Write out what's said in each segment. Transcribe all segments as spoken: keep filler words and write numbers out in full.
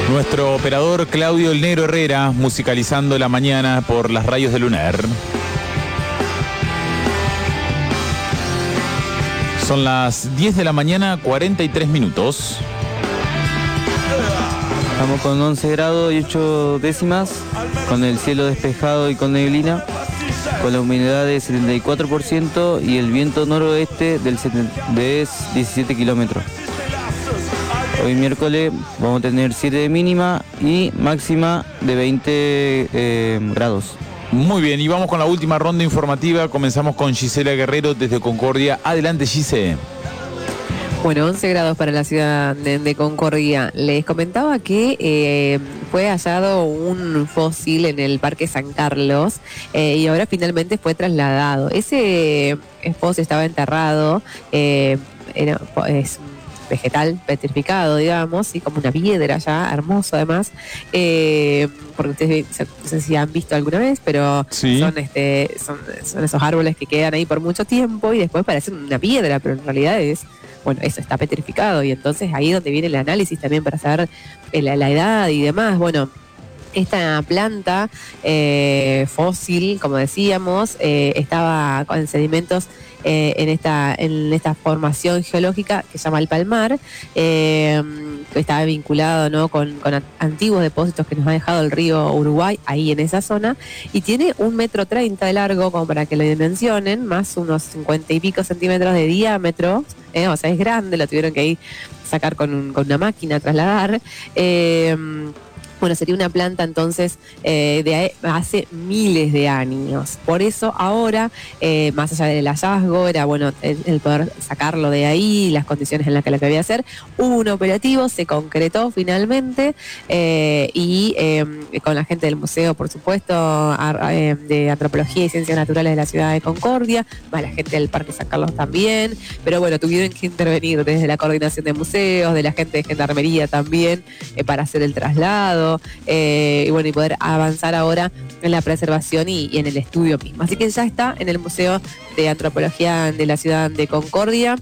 Nuestro operador Claudio El Negro Herrera, musicalizando la mañana por las radios de Lunar. Son las diez de la mañana, cuarenta y tres minutos. Estamos con once grados y ocho décimas, con el cielo despejado y con neblina, con la humedad de setenta y cuatro por ciento y el viento noroeste del de diecisiete kilómetros. Hoy miércoles vamos a tener siete de mínima y máxima de veinte eh, grados. Muy bien, y vamos con la última ronda informativa. Comenzamos con Gisela Guerrero desde Concordia. Adelante, Gise. Bueno, once grados para la ciudad de, de Concordia. Les comentaba que eh, fue hallado un fósil en el Parque San Carlos eh, y ahora finalmente fue trasladado. Ese fósil estaba enterrado, eh, era, es vegetal petrificado, digamos, y como una piedra ya, hermoso además, eh, porque ustedes no sé si han visto alguna vez, pero sí. son, este, son, son esos árboles que quedan ahí por mucho tiempo y después parecen una piedra, pero en realidad es, bueno, eso está petrificado, y entonces ahí es donde viene el análisis también para saber la, la edad y demás. Bueno, esta planta eh, fósil, como decíamos, eh, estaba con sedimentos eh, en esta en esta formación geológica que se llama el Palmar, eh, que estaba vinculado, ¿no?, con, con antiguos depósitos que nos ha dejado el río Uruguay, ahí en esa zona, y tiene un metro treinta de largo, como para que lo dimensionen, más unos cincuenta y pico centímetros de diámetro, eh, o sea, es grande, lo tuvieron que ir sacar con, un, con una máquina, trasladar. Eh, Bueno, sería una planta entonces eh, de hace miles de años. Por eso ahora, eh, más allá del hallazgo, era bueno el, el poder sacarlo de ahí, las condiciones en las que lo quería hacer. Hubo un operativo, se concretó finalmente, eh, y eh, con la gente del museo, por supuesto, a, eh, de Antropología y Ciencias Naturales de la ciudad de Concordia, más la gente del Parque San Carlos también. Pero bueno, tuvieron que intervenir desde la coordinación de museos, de la gente de Gendarmería también, eh, para hacer el traslado. Eh, y bueno, y poder avanzar ahora en la preservación y, y en el estudio mismo. Así que ya está en el Museo de Antropología de la ciudad de Concordia.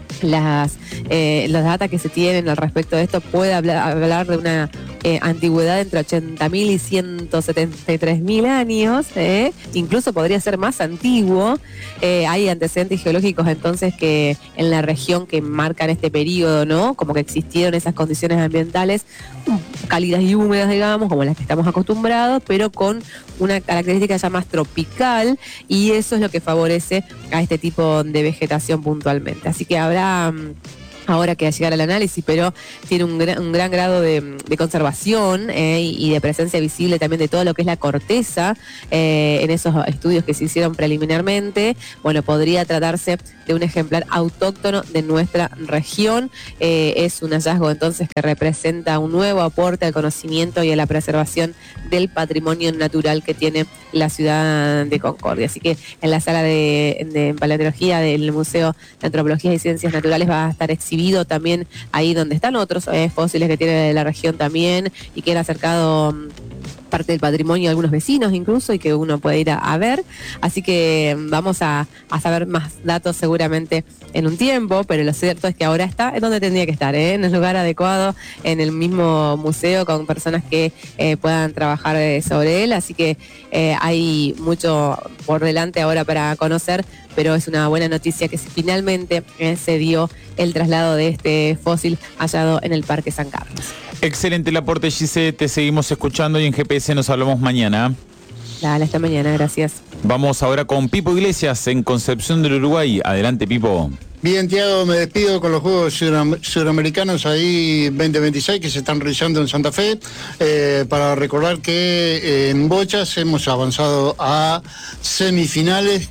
Las, eh, los datos que se tienen al respecto de esto puede hablar, hablar de una eh, antigüedad entre ochenta mil y ciento setenta y tres mil años, eh, incluso podría ser más antiguo. Eh, hay antecedentes geológicos entonces que en la región que marcan este periodo, ¿no?, como que existieron esas condiciones ambientales cálidas y húmedas, digamos, como las que estamos acostumbrados, pero con una característica ya más tropical, y eso es lo que favorece a este tipo de vegetación puntualmente. Así que habrá ahora que llegar al análisis, pero tiene un gran, un gran grado de, de conservación eh, y de presencia visible también de todo lo que es la corteza eh, en esos estudios que se hicieron preliminarmente. Bueno, podría tratarse de un ejemplar autóctono de nuestra región. Eh, es un hallazgo entonces que representa un nuevo aporte al conocimiento y a la preservación del patrimonio natural que tiene la ciudad de Concordia. Así que en la sala de, de paleontología del Museo de Antropología y Ciencias Naturales va a estar exhibido también ahí donde están otros eh, fósiles que tiene la región también, y que han acercado parte del patrimonio de algunos vecinos incluso, y que uno puede ir a, a ver. Así que vamos a, a saber más datos seguramente en un tiempo, pero lo cierto es que ahora está en donde tendría que estar, ¿eh? En el lugar adecuado, en el mismo museo, con personas que eh, puedan trabajar eh, sobre él. Así que eh, hay mucho por delante ahora para conocer, pero es una buena noticia que finalmente eh, se dio el traslado de este fósil hallado en el Parque San Carlos. Excelente el aporte, Gise, te seguimos escuchando y en G P S nos hablamos mañana. Dale, hasta mañana, gracias. Vamos ahora con Pipo Iglesias en Concepción del Uruguay. Adelante, Pipo. Bien, Tiago, me despido con los Juegos Suram- Suramericanos ahí veinte veintiséis que se están realizando en Santa Fe, eh, para recordar que eh, en bochas hemos avanzado a semifinales.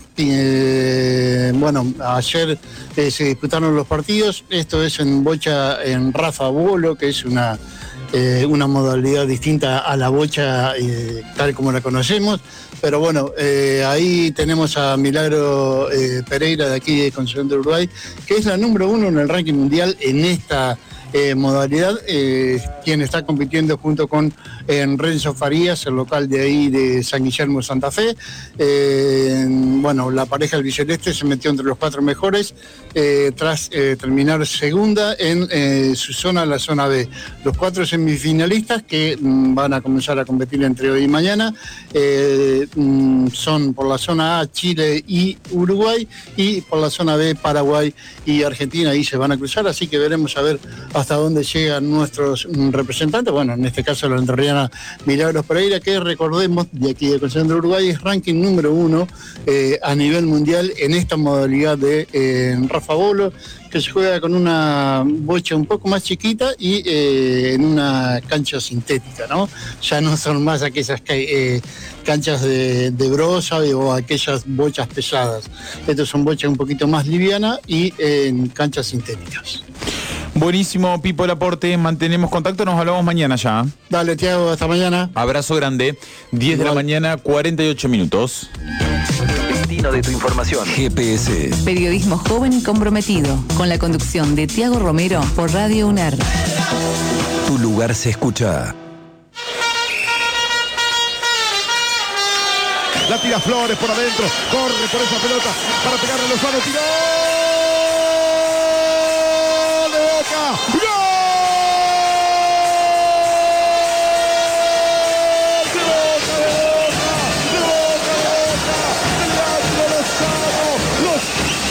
Eh, bueno, ayer eh, se disputaron los partidos. Esto es en bocha en Rafa Bolo, que es una eh, una modalidad distinta a la bocha eh, tal como la conocemos. Pero bueno, eh, ahí tenemos a Milagro eh, Pereira de aquí de Concepción del Uruguay, que es la número uno en el ranking mundial en esta eh, modalidad, eh, quien está compitiendo junto con eh, Renzo Farías, el local de ahí de San Guillermo, Santa Fe. Eh, bueno, la pareja albiceleste se metió entre los cuatro mejores eh, tras eh, terminar segunda en eh, su zona, la zona B. Los cuatro semifinalistas que mm, van a comenzar a competir entre hoy y mañana eh, mm, son por la zona A Chile y Uruguay, y por la zona B Paraguay y Argentina. Ahí se van a cruzar, así que veremos a ver hasta dónde llegan nuestros mm, representantes. Bueno, en este caso la entrerriana Milagros Pereira, que recordemos de aquí de Concepción de Uruguay es ranking número uno eh, a nivel mundial en esta modalidad de eh, Rafa Bolo, que se juega con una bocha un poco más chiquita y eh, en una cancha sintética, ¿no? Ya no son más aquellas eh, canchas de, de brosa o aquellas bochas pesadas. Estas son bochas un poquito más livianas y eh, en canchas sintéticas. Buenísimo, Pipo Laporte, mantenemos contacto, nos hablamos mañana ya. Dale, Tiago, hasta mañana. Abrazo grande, diez Igual. de la mañana, cuarenta y ocho minutos. Destino de tu información. G P S. Periodismo joven y comprometido, con la conducción de Tiago Romero por Radio UNER. Tu lugar se escucha. La tira Flores por adentro, corre por esa pelota para pegarle a Lozano, tiró. ¡Gol! ¡De Boca, de Boca! ¡De Boca, de Boca! ¡De Lozano! ¡Los!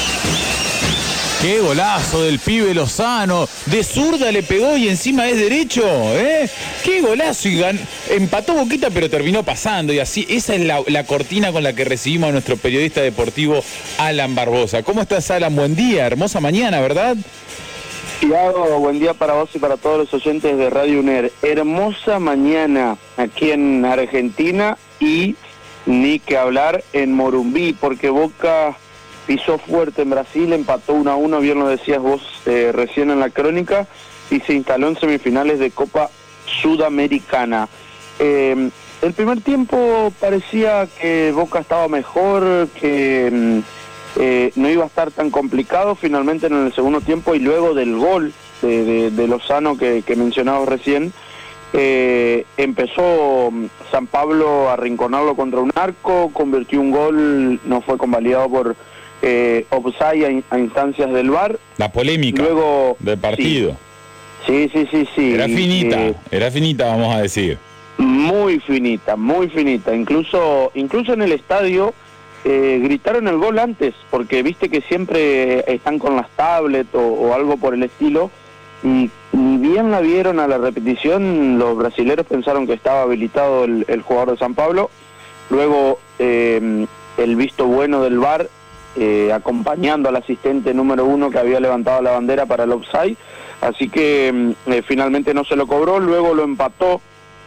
¡Qué golazo del pibe Lozano! De zurda le pegó y encima es derecho, ¿eh? ¡Qué golazo! Y gan... empató Boquita, pero terminó pasando. Y así, esa es la, la cortina con la que recibimos a nuestro periodista deportivo Alan Barbosa. ¿Cómo estás, Alan? Buen día, hermosa mañana, ¿verdad? Tiago, buen día para vos y para todos los oyentes de Radio UNER. Hermosa mañana aquí en Argentina y ni que hablar en Morumbí, porque Boca pisó fuerte en Brasil, empató uno a uno, bien lo decías vos eh, recién en la crónica, y se instaló en semifinales de Copa Sudamericana. Eh, el primer tiempo parecía que Boca estaba mejor, que... Eh, no iba a estar tan complicado. Finalmente en el segundo tiempo y luego del gol de, de, de Lozano que, que mencionabas recién, eh, empezó San Pablo a arrinconarlo contra un arco, convirtió un gol, no fue convalidado por eh, offside a, a instancias del V A R. La polémica luego, del partido. Sí, sí, sí, sí. Era finita, eh, era finita, vamos a decir. Muy finita, muy finita. Incluso, incluso en el estadio Eh, gritaron el gol antes, porque viste que siempre están con las tablets o, o algo por el estilo, y ni bien la vieron a la repetición, los brasileros pensaron que estaba habilitado el, el jugador de San Pablo. Luego eh, el visto bueno del V A R, eh, acompañando al asistente número uno que había levantado la bandera para el offside, así que eh, finalmente no se lo cobró. Luego lo empató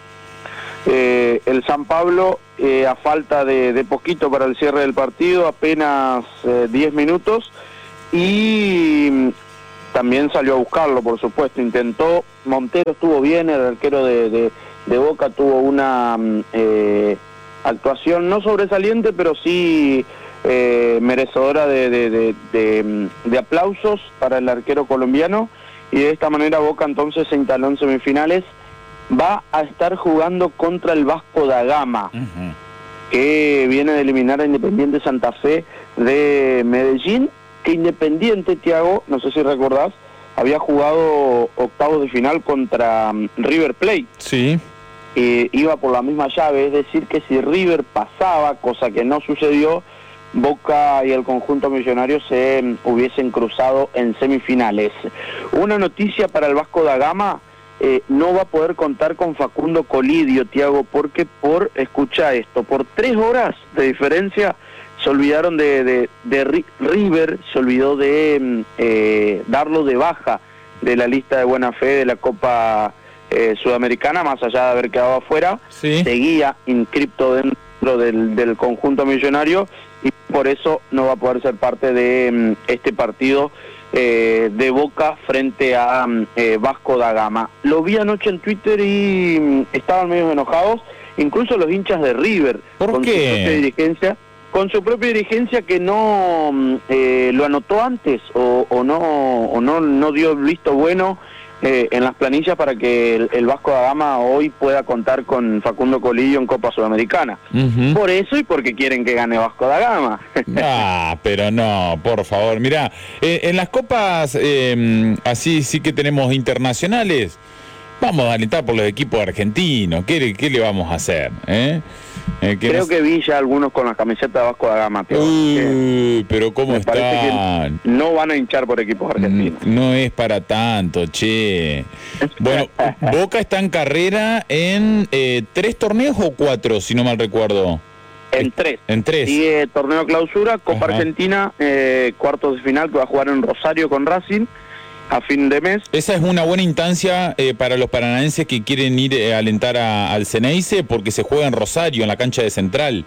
Eh, el San Pablo eh, a falta de, de poquito para el cierre del partido, apenas eh, diez minutos, y también salió a buscarlo, por supuesto, intentó. Montero estuvo bien, el arquero de, de, de Boca tuvo una eh, actuación no sobresaliente, pero sí eh, merecedora de, de, de, de, de aplausos para el arquero colombiano, y de esta manera Boca entonces se instaló en semifinales. Va a estar jugando contra el Vasco da Gama, uh-huh. que viene de eliminar a Independiente Santa Fe de Medellín, que Independiente, Tiago, no sé si recordás, había jugado octavos de final contra um, River Plate. Sí. Eh, iba por la misma llave, es decir, que si River pasaba, cosa que no sucedió, Boca y el conjunto millonario se um, hubiesen cruzado en semifinales. Una noticia para el Vasco da Gama. Eh, no va a poder contar con Facundo Colidio, Tiago, porque por, escucha esto, por tres horas de diferencia se olvidaron de, de, de River, se olvidó de eh, darlo de baja de la lista de buena fe de la Copa eh, Sudamericana, más allá de haber quedado afuera. Sí. Seguía inscripto dentro del, del conjunto millonario y por eso no va a poder ser parte de um, este partido Eh, de Boca frente a eh, Vasco da Gama. Lo vi anoche en Twitter y mm, estaban medio enojados, incluso los hinchas de River. ¿Por con qué? Su propia dirigencia, con su propia dirigencia que no eh, lo anotó antes o, o no o no no dio el visto bueno eh, en las planillas para que el, el Vasco da Gama hoy pueda contar con Facundo Colillo en Copa Sudamericana. Uh-huh. Por eso y porque quieren que gane Vasco da Gama. Ah, pero no, por favor. Mirá, eh, en las copas eh, así sí que tenemos internacionales, vamos a alentar por los equipos argentinos. ¿Qué, qué le vamos a hacer? ¿Eh? Eh, que Creo no... que vi ya algunos con la camiseta de Vasco da Gama. Pero, Uy, pero ¿cómo me parece están? que no van a hinchar por equipos argentinos. No es para tanto, che. Bueno, Boca está en carrera en eh, tres torneos o cuatro, si no mal recuerdo. En tres. En tres. Sigue torneo clausura, Copa Ajá. Argentina, eh, cuartos de final que va a jugar en Rosario con Racing a fin de mes. Esa es una buena instancia eh, para los paranaenses que quieren ir eh, a alentar a, al Ceneice, porque se juega en Rosario, en la cancha de Central.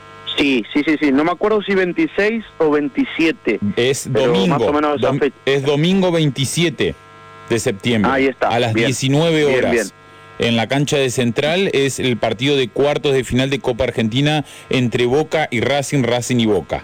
Sí, sí, sí, sí. No me acuerdo si veintiséis o veintisiete. Es pero domingo. más o menos esa dom- fecha. es domingo veintisiete de septiembre. Ahí está, A las bien, diecinueve bien, horas. bien. En la cancha de Central es el partido de cuartos de final de Copa Argentina entre Boca y Racing, Racing y Boca.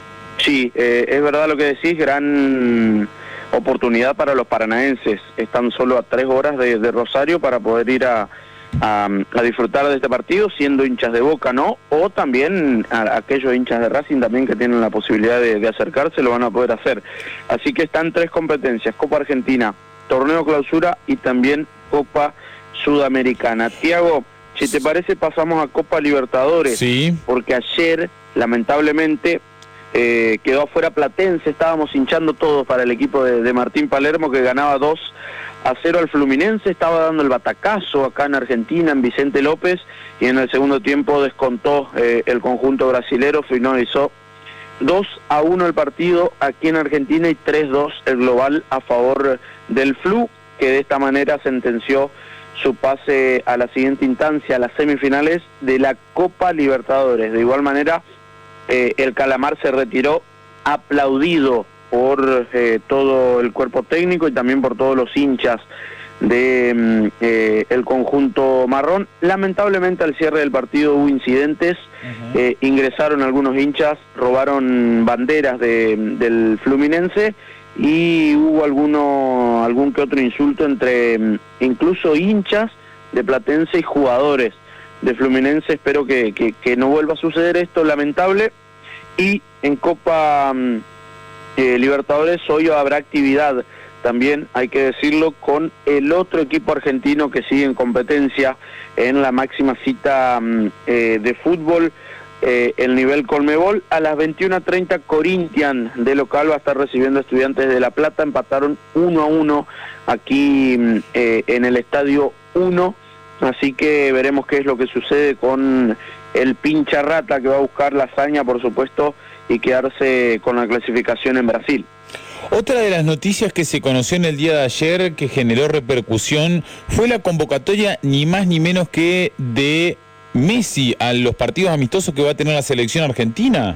Sí, eh, es verdad lo que decís, gran oportunidad para los paranaenses. Están solo a tres horas de, de Rosario para poder ir a, a, a disfrutar de este partido, siendo hinchas de Boca, ¿no? O también a, a aquellos hinchas de Racing también que tienen la posibilidad de, de acercarse, lo van a poder hacer. Así que están tres competencias, Copa Argentina, Torneo Clausura y también Copa Sudamericana. Tiago, si te parece pasamos a Copa Libertadores, Sí. porque ayer, lamentablemente, eh, quedó afuera Platense, estábamos hinchando todos para el equipo de, de Martín Palermo, que ganaba dos a cero al Fluminense, estaba dando el batacazo acá en Argentina, en Vicente López, y en el segundo tiempo descontó eh, el conjunto brasilero, finalizó dos a uno el partido aquí en Argentina y tres dos el global a favor del Flu, que de esta manera sentenció su pase a la siguiente instancia, a las semifinales de la Copa Libertadores. De igual manera, eh, el Calamar se retiró aplaudido por eh, todo el cuerpo técnico y también por todos los hinchas de eh, el conjunto marrón. Lamentablemente al cierre del partido hubo incidentes, uh-huh. eh, ingresaron algunos hinchas, robaron banderas de, del Fluminense y hubo alguno, algún que otro insulto entre incluso hinchas de Platense y jugadores de Fluminense. Espero que, que, que no vuelva a suceder esto, lamentable. Y en Copa eh, Libertadores hoy habrá actividad también, hay que decirlo, con el otro equipo argentino que sigue en competencia en la máxima cita eh, de fútbol, eh, el nivel Conmebol. A las veintiuna treinta Corinthians de local va a estar recibiendo a Estudiantes de La Plata, empataron uno a uno aquí eh, en el Estadio uno, así que veremos qué es lo que sucede con el pincha rata, que va a buscar la hazaña, por supuesto, y quedarse con la clasificación en Brasil. Otra de las noticias que se conoció en el día de ayer, que generó repercusión, fue la convocatoria ni más ni menos que de Messi a los partidos amistosos que va a tener la selección argentina.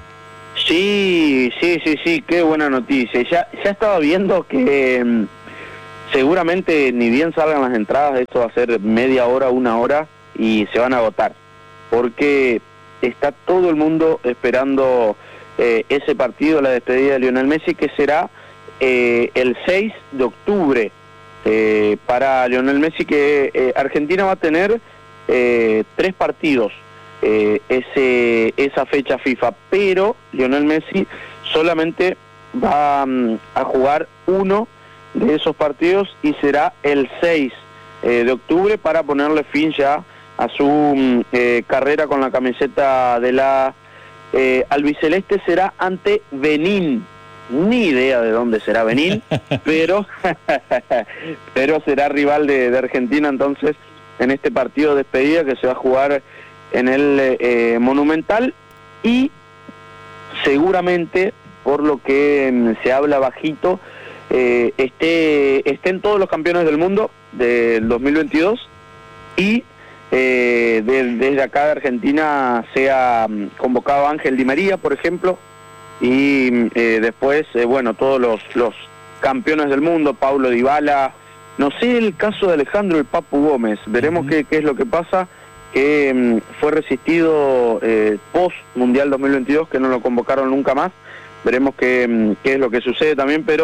Sí, sí, sí, sí, qué buena noticia. Ya, ya estaba viendo que eh, seguramente ni bien salgan las entradas, esto va a ser media hora, una hora y se van a agotar, porque está todo el mundo esperando eh, ese partido, la despedida de Lionel Messi, que será eh, el seis de octubre eh, para Lionel Messi, que eh, Argentina va a tener eh, tres partidos eh, ese, esa fecha FIFA, pero Lionel Messi solamente va um, a jugar uno de esos partidos y será el seis eh, de octubre para ponerle fin ya a su eh, carrera con la camiseta de la eh, albiceleste. Será ante Benín, ni idea de dónde será Benín, pero pero será rival de, de Argentina entonces en este partido de despedida que se va a jugar en el eh, Monumental, y seguramente, por lo que eh, se habla bajito, eh, esté, estén todos los campeones del mundo del dos mil veintidós y Eh, de, desde acá de Argentina sea um, convocado Ángel Di María, por ejemplo, y eh, después, eh, bueno, todos los, los campeones del mundo, Paulo Dybala, no sé el caso de Alejandro el Papu Gómez, veremos uh-huh. qué, qué es lo que pasa, que um, fue resistido eh, post Mundial dos mil veintidós, que no lo convocaron nunca más, veremos qué, um, qué es lo que sucede también, pero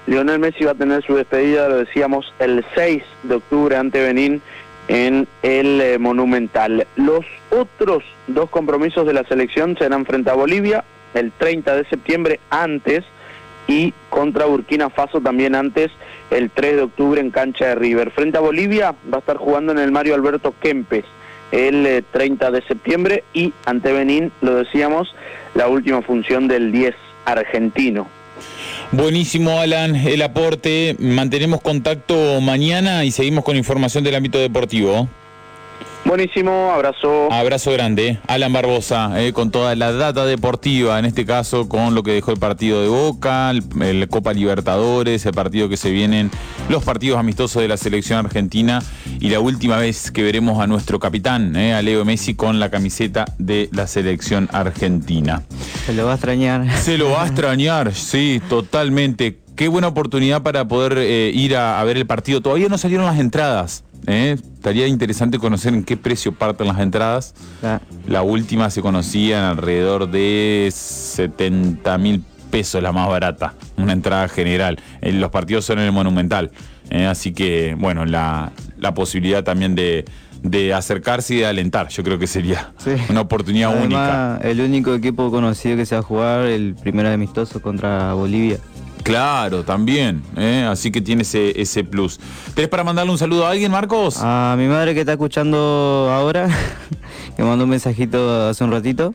Lionel Messi va a tener su despedida, lo decíamos, el seis de octubre ante Benín en el eh, Monumental. Los otros dos compromisos de la selección serán frente a Bolivia el treinta de septiembre antes y contra Burkina Faso también antes, el tres de octubre en cancha de River. Frente a Bolivia va a estar jugando en el Mario Alberto Kempes el eh, treinta de septiembre y ante Benín, lo decíamos, la última función del diez argentino. Buenísimo, Alan, el aporte. Mantenemos contacto mañana y seguimos con información del ámbito deportivo. Buenísimo, abrazo. Abrazo grande. Alan Barbosa, eh, con toda la data deportiva, en este caso con lo que dejó el partido de Boca, el, el Copa Libertadores, el partido que se vienen, los partidos amistosos de la selección argentina y la última vez que veremos a nuestro capitán, eh, a Leo Messi, con la camiseta de la selección argentina. Se lo va a extrañar. Se lo va a extrañar, sí, totalmente. Qué buena oportunidad para poder eh, ir a, a ver el partido. Todavía no salieron las entradas. ¿Eh? Estaría interesante conocer en qué precio parten las entradas. Ah. La última se conocía alrededor de setenta mil pesos, la más barata, una entrada general. Eh, los partidos son en el Monumental, eh, así que bueno, la, la posibilidad también de, de acercarse y de alentar, yo creo que sería sí. una oportunidad Además, única. El único equipo conocido que se va a jugar el primer amistoso contra Bolivia. Claro, también, ¿eh? Así que tiene ese, ese plus. ¿Tenés para mandarle un saludo a alguien, Marcos? A mi madre que está escuchando ahora, que mandó un mensajito hace un ratito.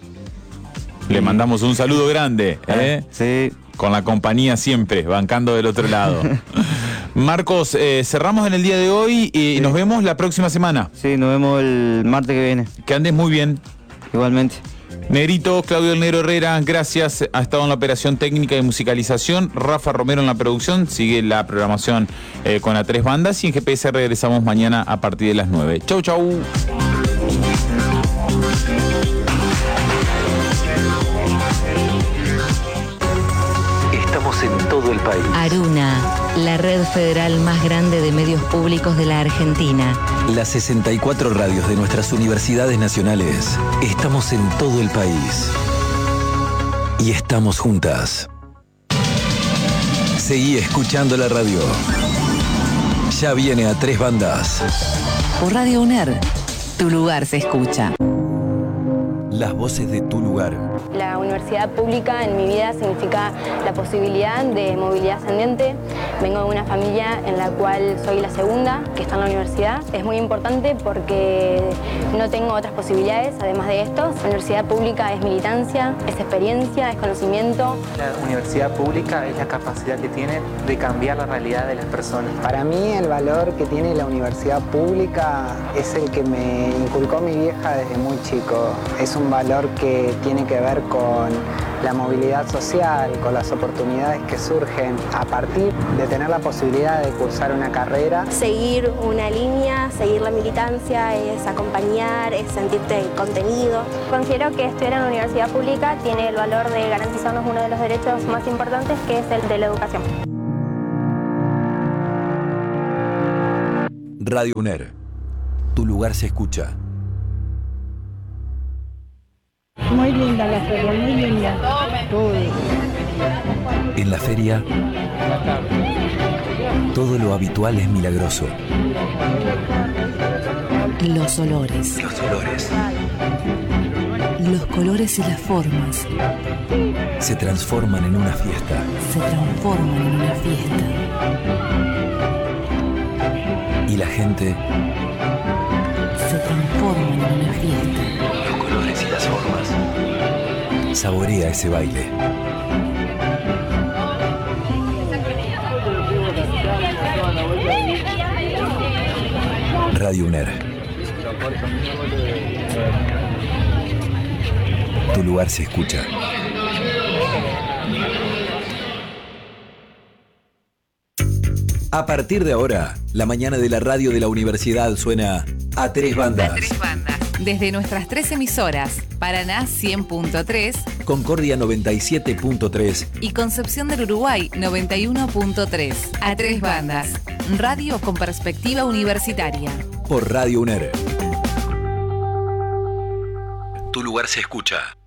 Le mandamos un saludo grande, ¿eh? Sí. Con la compañía siempre, bancando del otro lado. Marcos, eh, cerramos en el día de hoy y sí. nos vemos la próxima semana. Sí, nos vemos el martes que viene. Que andes muy bien. Igualmente. Negrito, Claudio El Negro Herrera, gracias. Ha estado en la operación técnica y musicalización. Rafa Romero en la producción. Sigue la programación eh, con A Tres Bandas. Y en G P S regresamos mañana a partir de las nueve. Chau, chau. Estamos en todo el país. Aruna, la red federal más grande de medios públicos de la Argentina. Las sesenta y cuatro radios de nuestras universidades nacionales. Estamos en todo el país. Y estamos juntas. Seguí escuchando la radio. Ya viene A Tres Bandas. Por Radio UNER, tu lugar se escucha. Las voces de tu lugar. La universidad pública en mi vida significa la posibilidad de movilidad ascendente. Vengo de una familia en la cual soy la segunda que está en la universidad. Es muy importante porque no tengo otras posibilidades además de esto. La universidad pública es militancia, es experiencia, es conocimiento. La universidad pública es la capacidad que tiene de cambiar la realidad de las personas. Para mí el valor que tiene la universidad pública es el que me inculcó mi vieja desde muy chico. Es un valor que tiene que ver con la movilidad social, con las oportunidades que surgen a partir de tener la posibilidad de cursar una carrera. Seguir una línea, seguir la militancia, es acompañar, es sentirte contenido. Considero que estudiar en la universidad pública tiene el valor de garantizarnos uno de los derechos más importantes, que es el de la educación. Radio UNER, tu lugar se escucha. Muy linda la feria, muy linda. Todo. En la feria, todo lo habitual es milagroso. Los olores. Los olores. Los colores y las formas. Se transforman en una fiesta. Se transforman en una fiesta. Y la gente se transforman en una fiesta. Los colores y las formas. Saborea ese baile. Radio UNER. Tu lugar se escucha. A partir de ahora, la mañana de la radio de la universidad suena A Tres Bandas. A Tres Bandas. Desde nuestras tres emisoras, Paraná cien punto tres, Concordia noventa y siete punto tres y Concepción del Uruguay noventa y uno punto tres. A Tres Bandas. Radio con perspectiva universitaria. Por Radio UNER. Tu lugar se escucha.